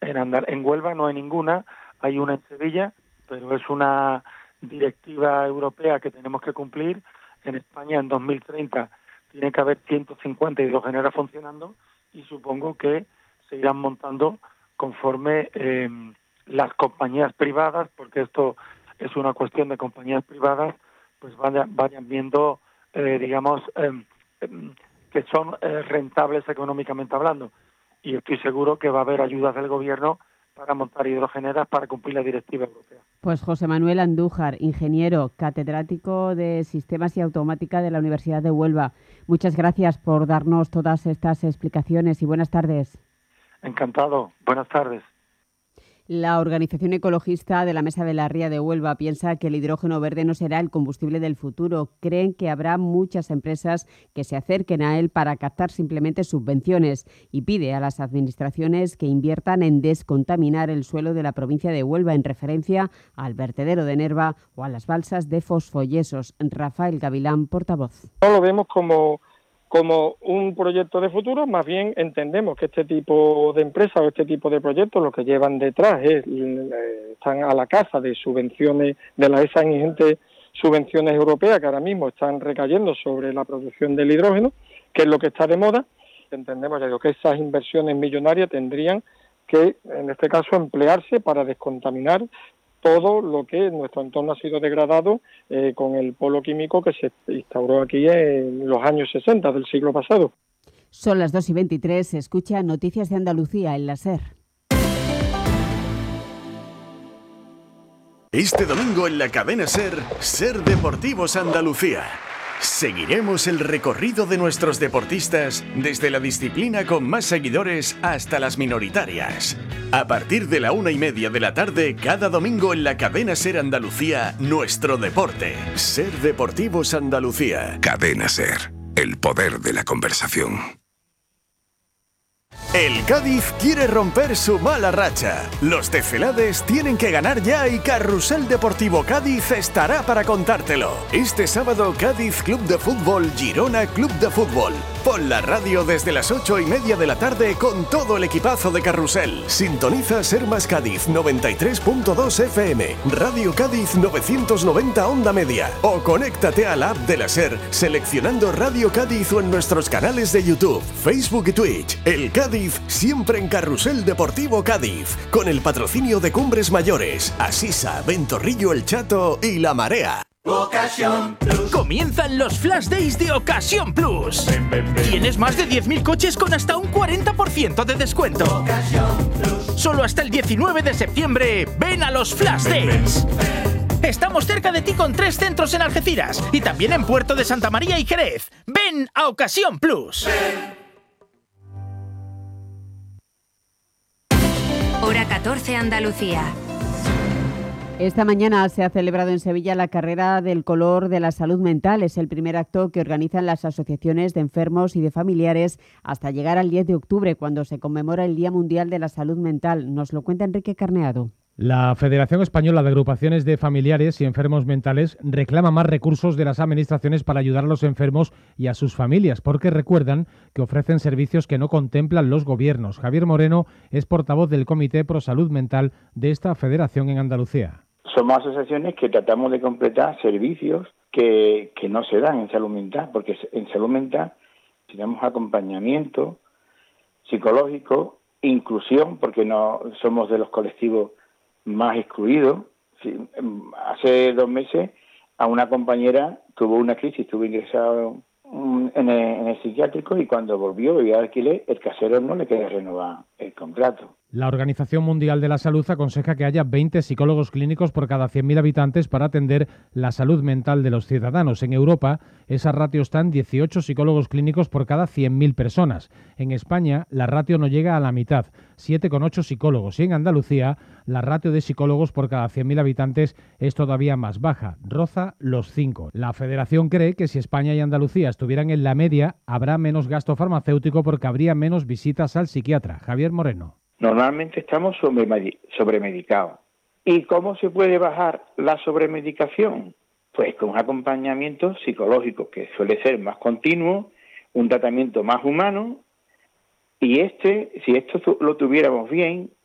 En Huelva no hay ninguna, hay una en Sevilla, pero es una directiva europea que tenemos que cumplir. En España en 2030 tiene que haber 150 hidrogeneras funcionando y supongo que se irán montando conforme las compañías privadas, porque esto es una cuestión de compañías privadas, pues vayan viendo, que son rentables económicamente hablando. Y estoy seguro que va a haber ayudas del gobierno para montar hidrogeneras para cumplir la directiva europea. Pues José Manuel Andújar, ingeniero, catedrático de Sistemas y Automática de la Universidad de Huelva. Muchas gracias por darnos todas estas explicaciones y buenas tardes. Encantado. Buenas tardes. La organización ecologista de la Mesa de la Ría de Huelva piensa que el hidrógeno verde no será el combustible del futuro. Creen que habrá muchas empresas que se acerquen a él para captar simplemente subvenciones y pide a las administraciones que inviertan en descontaminar el suelo de la provincia de Huelva en referencia al vertedero de Nerva o a las balsas de fosfoyesos. Rafael Gavilán, portavoz. No lo vemos como un proyecto de futuro, más bien entendemos que este tipo de empresas o este tipo de proyectos lo que llevan detrás están a la caza de subvenciones, de esas ingentes subvenciones europeas que ahora mismo están recayendo sobre la producción del hidrógeno, que es lo que está de moda. Entendemos ya que esas inversiones millonarias tendrían que, en este caso, emplearse para descontaminar todo lo que en nuestro entorno ha sido degradado con el polo químico que se instauró aquí en los años 60 del siglo pasado. Son las 2:23, se escucha Noticias de Andalucía en la SER. Este domingo en la cadena SER, SER Deportivos Andalucía. Seguiremos el recorrido de nuestros deportistas desde la disciplina con más seguidores hasta las minoritarias. A partir de la 1:30 de la tarde, cada domingo en la cadena SER Andalucía, nuestro deporte. SER Deportivos Andalucía. Cadena SER, el poder de la conversación. El Cádiz quiere romper su mala racha. Los Tecelades tienen que ganar ya y Carrusel Deportivo Cádiz estará para contártelo. Este sábado, Cádiz Club de Fútbol, Girona Club de Fútbol. Pon la radio desde las 8:30 de la tarde con todo el equipazo de Carrusel. Sintoniza Ser Más Cádiz 93.2 FM, Radio Cádiz 990 Onda Media o conéctate a la app de la SER seleccionando Radio Cádiz o en nuestros canales de YouTube, Facebook y Twitch. El Cádiz siempre en Carrusel Deportivo Cádiz, con el patrocinio de Cumbres Mayores, Asisa, Ventorrillo El Chato y La Marea. Ocasión Plus. Comienzan los Flash Days de Ocasión Plus. Tienes más de 10.000 coches con hasta un 40% de descuento. Ocasión Plus. Solo hasta el 19 de septiembre, ven a los Flash Days. Estamos cerca de ti con 3 centros en Algeciras y también en Puerto de Santa María y Jerez. Ven a Ocasión Plus. Hora 14 Andalucía. Esta mañana se ha celebrado en Sevilla la Carrera del Color de la Salud Mental. Es el primer acto que organizan las asociaciones de enfermos y de familiares hasta llegar al 10 de octubre, cuando se conmemora el Día Mundial de la Salud Mental. Nos lo cuenta Enrique Carneado. La Federación Española de Agrupaciones de Familiares y Enfermos Mentales reclama más recursos de las administraciones para ayudar a los enfermos y a sus familias, porque recuerdan que ofrecen servicios que no contemplan los gobiernos. Javier Moreno es portavoz del Comité Pro Salud Mental de esta federación en Andalucía. Somos asociaciones que tratamos de completar servicios que no se dan en salud mental, porque en salud mental tenemos acompañamiento psicológico, inclusión, porque no somos de los colectivos más excluidos. Sí, hace 2 meses a una compañera tuvo una crisis, estuvo ingresado en el psiquiátrico y cuando volvió y alquiler, el casero no le quería renovar el contrato. La Organización Mundial de la Salud aconseja que haya 20 psicólogos clínicos por cada 100.000 habitantes para atender la salud mental de los ciudadanos. En Europa, esa ratio está en 18 psicólogos clínicos por cada 100.000 personas. En España, la ratio no llega a la mitad, 7,8 psicólogos. Y en Andalucía, la ratio de psicólogos por cada 100.000 habitantes es todavía más baja, roza los 5. La Federación cree que si España y Andalucía estuvieran en la media, habrá menos gasto farmacéutico porque habría menos visitas al psiquiatra. Javier Moreno. Normalmente estamos sobremedicados. ¿Y cómo se puede bajar la sobremedicación? Pues con un acompañamiento psicológico que suele ser más continuo, un tratamiento más humano, y si esto lo tuviéramos bien,